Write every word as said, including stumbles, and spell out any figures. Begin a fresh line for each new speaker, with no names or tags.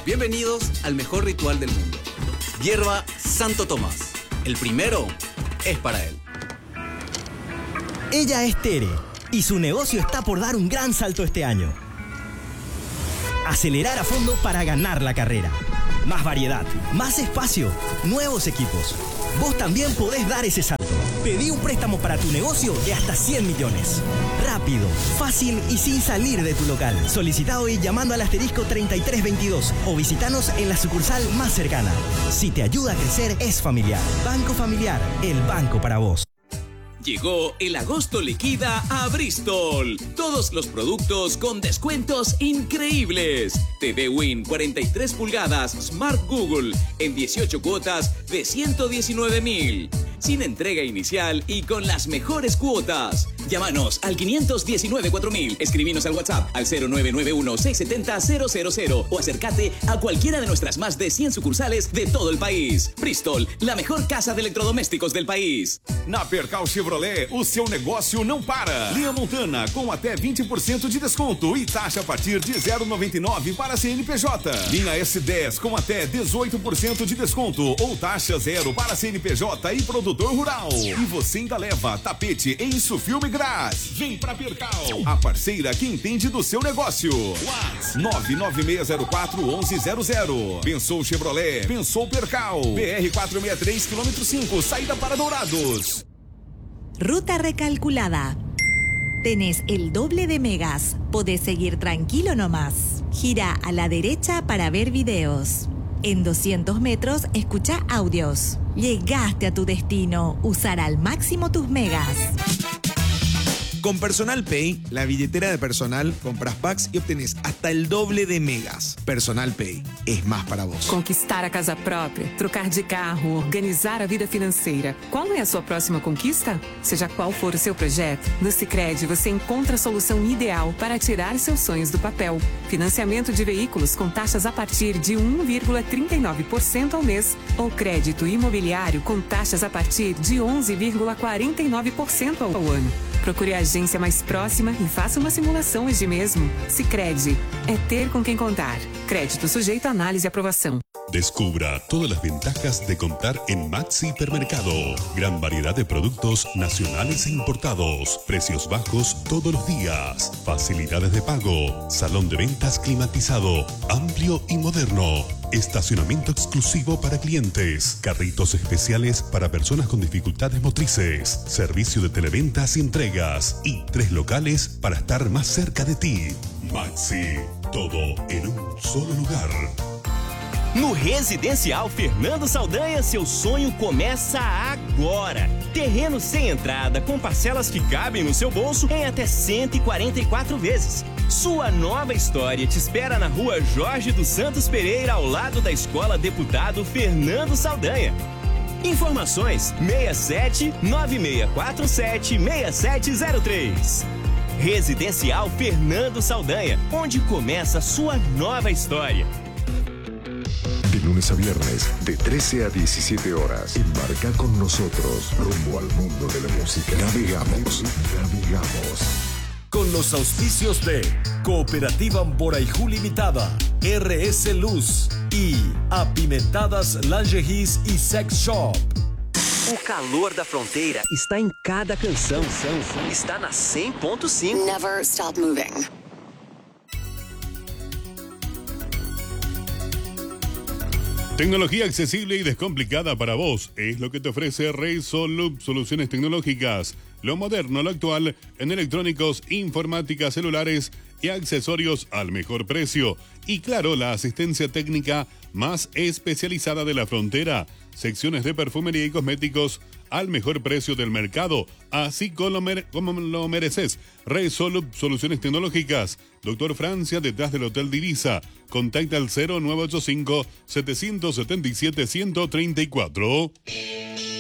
Bienvenidos al mejor ritual del mundo. Hierba Santo Tomás. El primero es para él.
Ella es Tere y su negocio está por dar un gran salto este año. Acelerar a fondo para ganar la carrera. Más variedad, más espacio, nuevos equipos. Vos también podés dar ese salto. Pedí un préstamo para tu negocio de hasta cien millones. Rápido, fácil y sin salir de tu local. Solicita hoy llamando al asterisco treinta y tres veintidós o visitanos en la sucursal más cercana. Si te ayuda a crecer, es familiar. Banco Familiar, el banco para vos.
Llegó el agosto liquida a Bristol. Todos los productos con descuentos increíbles. T V Win cuarenta y tres pulgadas Smart Google en dieciocho cuotas de ciento diecinueve mil. Sin entrega inicial y con las mejores cuotas. Llámanos al quinientos diecinueve cuatro mil. Escribinos al WhatsApp al cero nueve nueve uno seis siete cero cero cero cero o acércate a cualquiera de nuestras más de cien sucursales de todo el país. Bristol, la mejor casa de electrodomésticos del país.
Na Percal Chevrolet, o seu negócio não para. Linha Montana com até vinte por cento de desconto e taxa a partir de zero vírgula noventa e nove para C N P J. Linha S dez com até dezoito por cento de desconto ou taxa zero para C N P J e produtor rural. E você ainda leva tapete em Insufilme Graz. Vem pra Percal, a parceira que entende do seu negócio. WhatsApp nove nove seis zero quatro um um zero zero. Pensou Chevrolet, pensou Percal. B R quatrocentos e sessenta e três, quilômetro cinco, saída para Dourados.
Ruta recalculada. Tenés el doble de megas. Podés seguir tranquilo nomás. Gira a la derecha para ver videos. En doscientos metros, escucha audios. Llegaste a tu destino. Usar al máximo tus megas.
Con Personal Pay, la billetera de personal, compras packs y obtenés hasta el doble de megas. Personal Pay es más para vos.
Conquistar a casa própria, trocar de carro, organizar a vida financeira. Qual é a sua próxima conquista? Seja qual for o seu projeto, no Sicredi você encontra a solução ideal para tirar seus sonhos do papel. Financiamento de veículos com taxas a partir de um vírgula trinta e nove por cento ao mês ou crédito imobiliário com taxas a partir de onze vírgula quarenta e nove por cento ao ano. Procure a agência mais próxima e faça uma simulação hoje mesmo. Sicredi é ter com quem contar. Crédito sujeito a análise e aprovação.
Descubra todas las ventajas de comprar en Maxi Hipermercado. Gran variedad de productos nacionales e importados. Precios bajos todos los días. Facilidades de pago. Salón de ventas climatizado. Amplio y moderno. Estacionamiento exclusivo para clientes. Carritos especiales para personas con dificultades motrices. Servicio de televentas y entregas. Y tres locales para estar más cerca de ti. Maxi. Todo en un solo lugar.
No Residencial Fernando Saldanha, seu sonho começa agora. Terreno sem entrada, com parcelas que cabem no seu bolso em até cento e quarenta e quatro vezes. Sua nova história te espera na rua Jorge dos Santos Pereira, ao lado da Escola Deputado Fernando Saldanha. Informações seis sete nove seis quatro sete seis sete zero três. Residencial Fernando Saldanha, onde começa a sua nova história.
De lunes a viernes, de trece a diecisiete horas, embarca con nosotros rumbo al mundo de la música. Navegamos, navegamos.
Con los auspicios de Cooperativa Amboraijú Limitada, R S Luz y Apimentadas Lingeries e Sex Shop.
O calor da fronteira está em cada canção. Está na cem ponto cinco.
Never stop moving.
Tecnología accesible y descomplicada para vos es lo que te ofrece Resolub Soluciones Tecnológicas. Lo moderno, lo actual en electrónicos, informática, celulares y accesorios al mejor precio. Y claro, la asistencia técnica más especializada de la frontera. Secciones de perfumería y cosméticos al mejor precio del mercado, así como lo, mere- como lo mereces. Resolub Soluciones Tecnológicas, Doctor Francia, detrás del Hotel Divisa. Contacta al cero nueve ocho cinco, siete siete siete, uno cero tres cuatro.